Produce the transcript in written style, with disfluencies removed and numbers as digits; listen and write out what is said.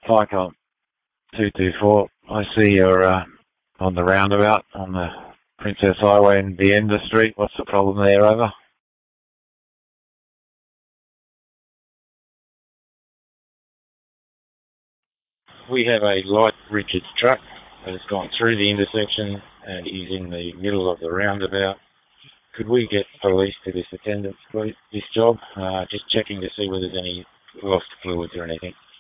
Cyclone 224. I see you're on the roundabout on the Princess Highway in Vienda Street. What's the problem there, over? We have a light rigid truck that has gone through the intersection and is in the middle of the roundabout. Could we get police to this attendance, please? This job? Just checking to see whether there's any lost fluids or anything.